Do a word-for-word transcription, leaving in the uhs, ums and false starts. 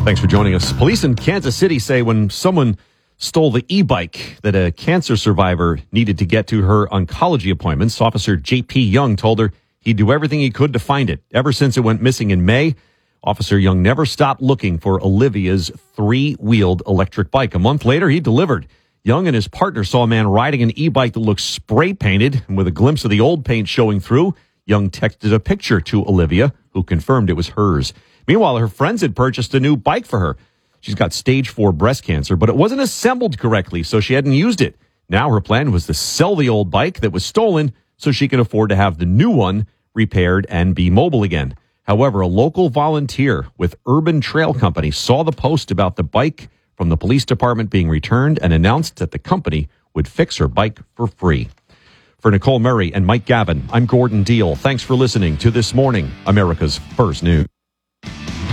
Thanks for joining us. Police in Kansas City say when someone stole the e-bike that a cancer survivor needed to get to her oncology appointments, Officer J P Young told her he'd do everything he could to find it. Ever since it went missing in May, Officer Young never stopped looking for Olivia's three-wheeled electric bike. A month later, he delivered. Young and his partner saw a man riding an e-bike that looked spray-painted, and with a glimpse of the old paint showing through, Young texted a picture to Olivia, who confirmed it was hers. Meanwhile, her friends had purchased a new bike for her. She's got stage four breast cancer, but it wasn't assembled correctly, so she hadn't used it. Now her plan was to sell the old bike that was stolen so she could afford to have the new one repaired and be mobile again. However, a local volunteer with Urban Trail Company saw the post about the bike from the police department being returned and announced that the company would fix her bike for free. For Nicole Murray and Mike Gavin, I'm Gordon Deal. Thanks for listening to This Morning, America's First News.